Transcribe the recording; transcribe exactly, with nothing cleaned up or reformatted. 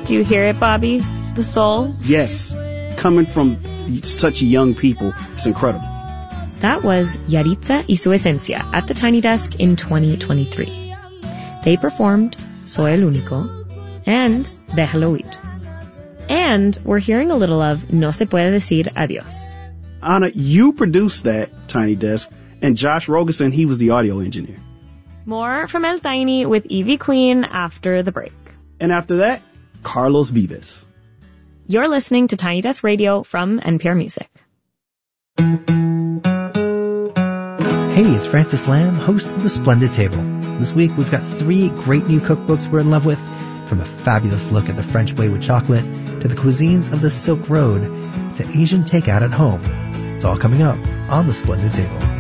Do you hear it, Bobby? The soul? Yes. Coming from such young people, it's incredible. That was Yaritza y su Esencia at the Tiny Desk in twenty twenty-three. They performed Soy el Único and Déjalo Ir. And we're hearing a little of No se puede decir adiós. Anna, you produced that Tiny Desk, and Josh Rogerson, he was the audio engineer. More from El Tiny with Evie Queen after the break. And after that, Carlos Vives. You're listening to Tiny Desk Radio from N P R Music. Hey, it's Francis Lam, host of The Splendid Table. This week we've got three great new cookbooks we're in love with, from a fabulous look at the French way with chocolate, to the cuisines of the Silk Road, to Asian takeout at home. It's all coming up on The Splendid Table.